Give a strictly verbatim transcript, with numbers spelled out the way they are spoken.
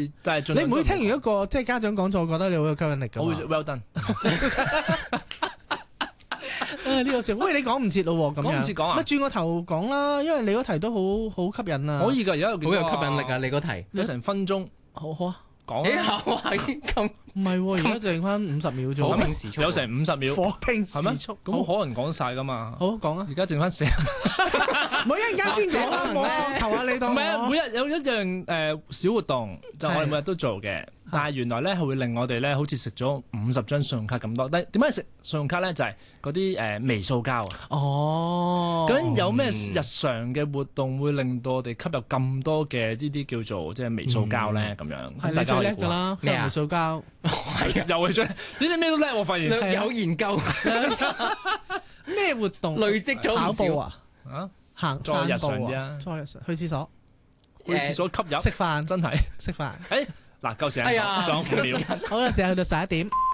會但係盡量你唔會聽完一個即係家長講座，覺得你好有吸引力㗎嘛？ 我會 well done。 呢個笑，喂，你講唔切咯喎，咁樣講唔切講啊乜轉個頭講啦，因為你嗰題都好好吸引啊。 可以㗎，而家有幾好有多吸引力啊！你嗰題， 有成分鐘好好啊， 你講啊， 下話咁唔係喎，而家剩翻五十秒火啫， 拼時速， 有成五十秒， 火拼係咩？ 時速， 咁可能講晒㗎嘛。 好講啊， 而家剩翻四，唔唔好一陣間先講啦，冇啊，求下你當係啊， 我每日有一樣誒小活動，就我哋每日都做嘅。但係原來咧係會令我哋咧好似食咗五十張信用卡咁多。但係點解食信用卡咧？就係嗰啲誒微塑膠啊。 哦， 究竟有咩日常嘅活動會令到我哋吸入咁多嘅呢啲叫做即係微塑膠咧？咁樣係你最叻㗎啦， 咩啊微塑膠係啊， 又係最呢啲咩都叻，我發現略有研究， 咩活動累積咗唔少。 跑步啊， 啊， 行再日散步常啲啊啊，再日常去廁所去廁所吸入食飯真係食飯。 誒嗱夠時間哎呀講，仲有五秒。 好啦，時間去到十一點。